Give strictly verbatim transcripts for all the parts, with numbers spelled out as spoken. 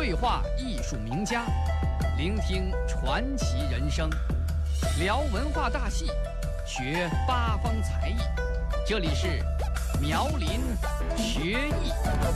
对话艺术名家，聆听传奇人生，聊文化大戏，学八方才艺。这里是苗林学艺。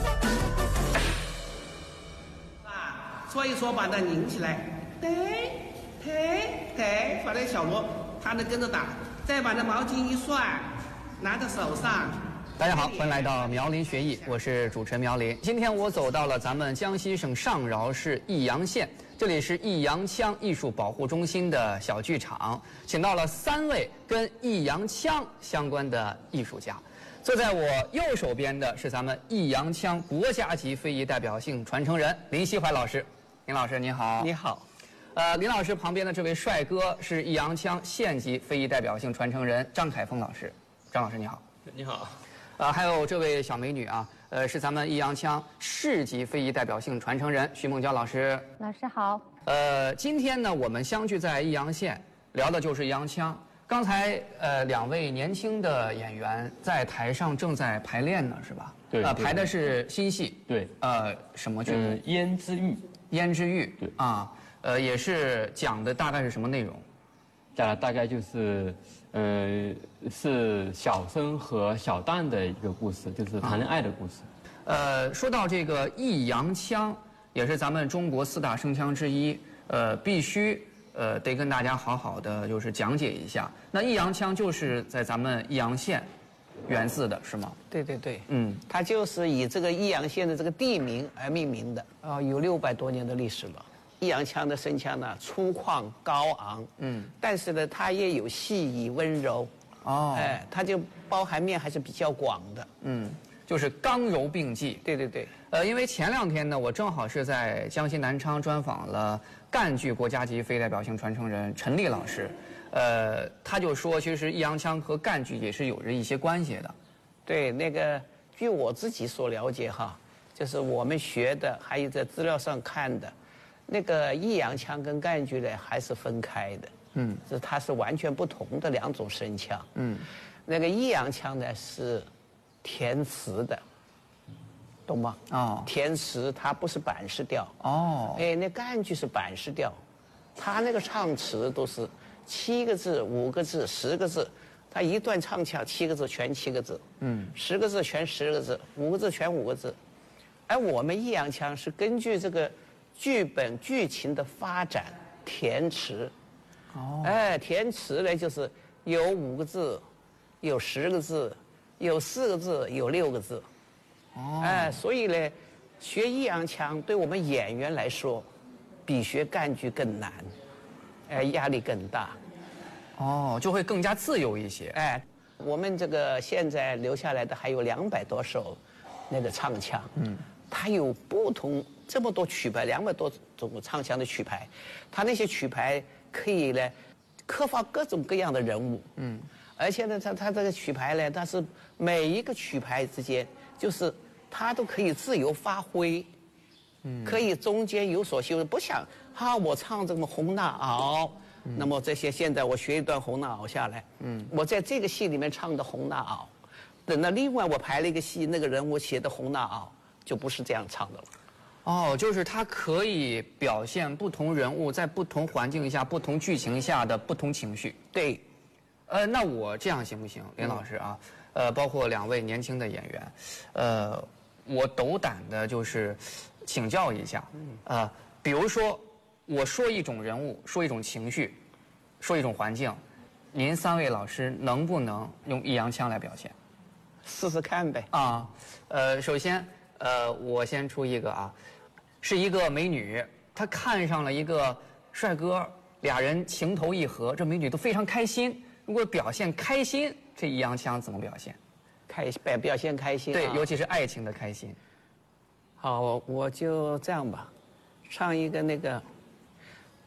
啊，搓一搓，把它拧起来，对，对，对，放在小锣，他能跟着打。再把那毛巾一涮，拿在手上。 大家好，欢迎来到苗林学艺，我是主持人苗林。今天我走到了咱们江西省上饶市益阳县，这里是益阳腔艺术保护中心的小剧场，请到了三位跟益阳腔相关的艺术家。坐在我右手边的是咱们益阳腔国家级非遗代表性传承人林锡怀老师。林老师您好。 你好。 呃，林老师旁边的这位帅哥是益阳腔县级非遗代表性传承人张凯峰老师。张老师你好。 你好。 呃，还有这位小美女啊，呃，是咱们益阳腔市级非遗代表性传承人徐梦娇老师。 老师好。 呃，今天呢，我们相聚在益阳县，聊的就是益阳腔。刚才呃，两位年轻的演员在台上正在排练呢，是吧？ 对。 呃，排的是新戏。 对。 呃，什么剧？ 嗯，《胭脂玉》。 胭脂玉。 对。 啊，呃，也是讲的大概是什么内容？ 讲的大概就是，呃，是小生和小旦的一个故事，就是谈恋爱的故事。 呃，说到这个益阳腔，也是咱们中国四大声腔之一，呃，必须呃得跟大家好好的就是讲解一下。那益阳腔就是在咱们益阳县源自的，是吗？ 对对对， 嗯， 它就是以这个益阳县的这个地名而命名的啊，有六百多年的历史了。益阳腔的声腔呢，粗犷高昂，嗯，但是呢，它也有细腻温柔，哦，哎，它就包含面还是比较广的， 嗯，就是刚柔并济。 对对对， 呃，因为前两天呢，我正好是在江西南昌专访了赣剧国家级非遗代表性传承人陈丽老师，呃，他就说，其实益阳腔和赣剧也是有着一些关系的。 对，那个据我自己所了解哈，就是我们学的，还有在资料上看的。那个益阳腔跟赣剧呢还是分开的，嗯，是它是完全不同的两种声腔，嗯，那个益阳腔呢是填词的，懂吗？哦，填词它不是板式调，哦，哎，那赣剧是板式调，它那个唱词都是七个字、五个字、十个字，它一段唱腔七个字全七个字，嗯，十个字全十个字，五个字全五个字，而我们益阳腔是根据这个。剧本剧情的发展填词，哦，哎，填词呢就是有五个字，有十个字，有四个字，有六个字，哦，哎，所以呢，学益阳腔对我们演员来说，比学赣剧更难，哎，压力更大， 哦，就会更加自由一些， 哎，我们这个现在留下来的还有两百多首，那个唱腔，嗯，它有不同。这么多曲牌，两百多种唱腔的曲牌，他那些曲牌可以呢，刻画各种各样的人物，嗯，而且呢，他他这个曲牌呢，它是每一个曲牌之间，就是它都可以自由发挥，嗯，可以中间有所修，不像哈，我唱这么红娜袄，嗯、那么这些现在我学一段红娜袄下来，嗯，我在这个戏里面唱的红娜袄，等到另外我排了一个戏，那个人物写的红娜袄就不是这样唱的了。 哦，就是它可以表现不同人物在不同环境下、不同剧情下的不同情绪。 对， 呃，那我这样行不行，林老师啊？嗯、呃，包括两位年轻的演员，呃，我斗胆的就是请教一下，呃，比如说我说一种人物，说一种情绪，说一种环境，您三位老师能不能用益阳腔来表现？ 试试看呗。 啊，呃，首先，呃，我先出一个啊。是一个美女，她看上了一个帅哥，俩人情投意合，这美女都非常开心。如果表现开心，这益阳腔怎么表现？ 开表表现开心、啊， 对，尤其是爱情的开心。 好，我就这样吧，唱一个那个